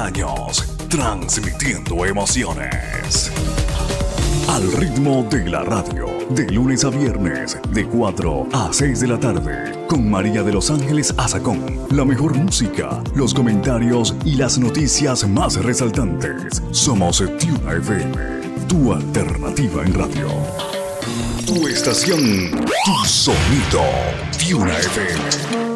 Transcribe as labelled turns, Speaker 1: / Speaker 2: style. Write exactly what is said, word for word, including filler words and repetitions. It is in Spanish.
Speaker 1: años, transmitiendo emociones. Al ritmo de la radio, de lunes a viernes, de cuatro a seis de la tarde, con María de los Ángeles Azacón. La mejor música, los comentarios y las noticias más resaltantes. Somos Tuna F M, tu alternativa en radio. Tu estación, tu sonido, Tuna F M.